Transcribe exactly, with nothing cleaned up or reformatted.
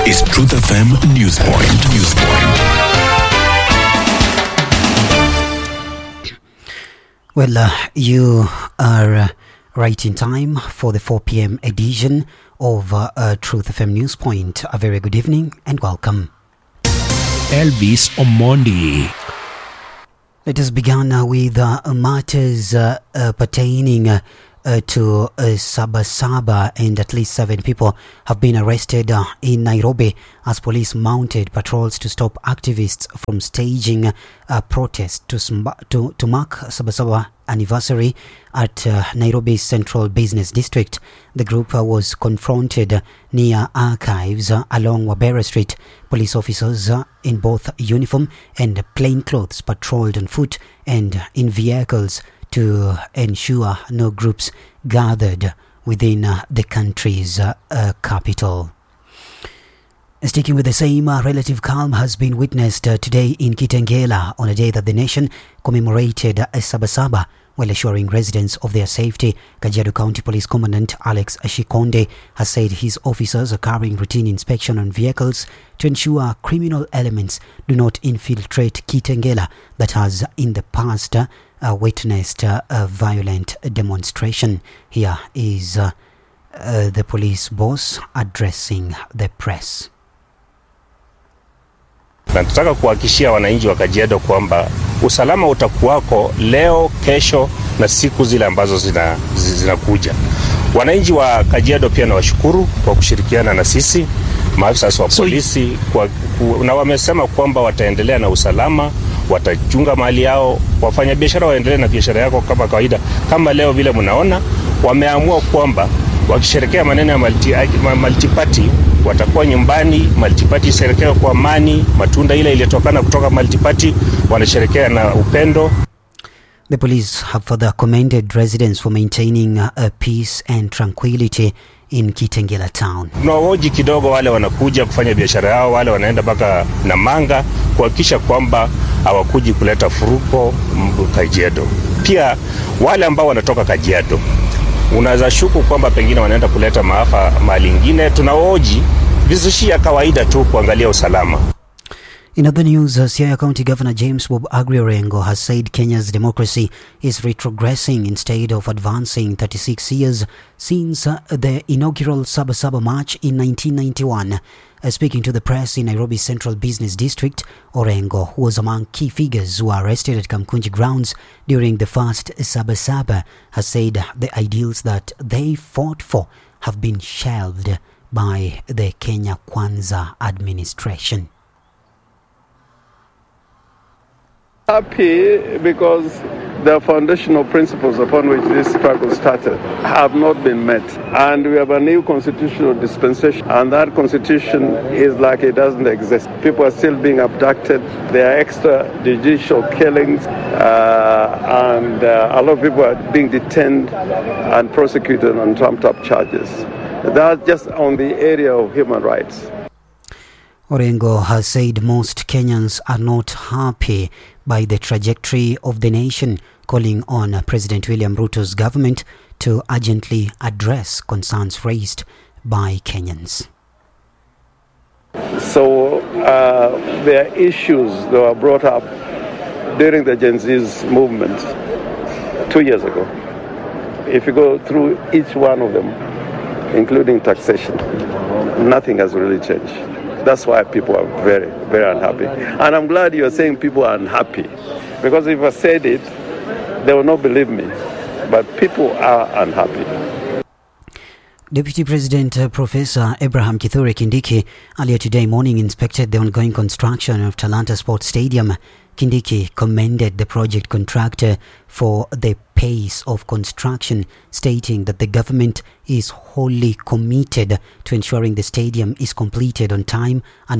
is Truth F M News Point. News Point. Well, uh, you are uh, right in time for the four p.m. edition of uh, uh, Truth F M News Point. A very good evening and welcome. Elvis Omondi. Let us begin uh, with uh, matters uh, uh, pertaining uh, uh, to uh, Sabasaba, and at least seven people have been arrested uh, in Nairobi as police mounted patrols to stop activists from staging a protest to, sm- to, to mark Sabasaba anniversary at uh, Nairobi's Central Business District. The group uh, was confronted near Archives uh, along Wabera Street. Police officers uh, in both uniform and plainclothes patrolled on foot and in vehicles to ensure no groups gathered within uh, the country's uh, uh, capital. Sticking with the same, uh, relative calm has been witnessed uh, today in Kitengela on a day that the nation commemorated uh, Sabasaba while assuring residents of their safety. Kajiado County Police Commandant Alex Shikonde has said his officers are carrying routine inspection on vehicles to ensure criminal elements do not infiltrate Kitengela that has in the past uh, uh, witnessed uh, a violent demonstration. Here is uh, uh, the police boss addressing the press. Na nataka kuhakikishia wananchi wa Kajiado kwamba usalama utakuwako leo, kesho na siku zile ambazo zina zinakuja. Wananchi wa Kajiado pia nawashukuru kwa kushirikiana na sisi maafisa wa polisi kwa, ku, na wamesema kwamba wataendelea na usalama, watachunga mali yao, wafanya biashara waendelee na biashara yao kama kawaida. Kama leo vile mnaona wameamua kwamba wakisherekea maneno ya multi, multi party watakuwa nyumbani, multiparty sherekea kwa amani, matunda ile iliyotokana kutoka multiparty wanasherekea na upendo. The police have further commended residents for maintaining uh, a peace and tranquility in Kitengela town. Tunawahoji kidogo wale wanakuja kufanya biashara yao, wale wanaenda mpaka Namanga kuhakikisha kwamba hawakuji kuleta furuko Kajiado. Pia wale ambao wanatoka Kajiado unaweza shuku kwamba pengine wanaenda kuleta maafa mahali ingine, tunawahoji vizushia kawaida tu kuangalia usalama. In other news, uh, Siaya County Governor James Bob Agri-Orengo has said Kenya's democracy is retrogressing instead of advancing thirty-six years since uh, the inaugural Sabasaba March in nineteen ninety-one. Uh, speaking to the press in Nairobi's Central Business District, Orengo, who was among key figures who were arrested at Kamkunji grounds during the first Sabasaba, has said the ideals that they fought for have been shelved by the Kenya Kwanza administration. Happy because the foundational principles upon which this struggle started have not been met. And we have a new constitutional dispensation, and that constitution is like it doesn't exist. People are still being abducted. There are extrajudicial killings, uh, and uh, a lot of people are being detained and prosecuted on trumped-up charges. That's just on the area of human rights. Orengo has said most Kenyans are not happy by the trajectory of the nation, calling on President William Ruto's government to urgently address concerns raised by Kenyans. So uh, there are issues that were brought up during the Gen Z's movement two years ago. If you go through each one of them, including taxation, nothing has really changed. That's why people are very, very unhappy. And I'm glad you're saying people are unhappy. Because if I said it, they will not believe me. But people are unhappy. Deputy President uh, Professor Abraham Kithure Kindiki earlier today morning inspected the ongoing construction of Talanta Sports Stadium. Kindiki commended the project contractor for the pace of construction, stating that the government is wholly committed to ensuring the stadium is completed on time and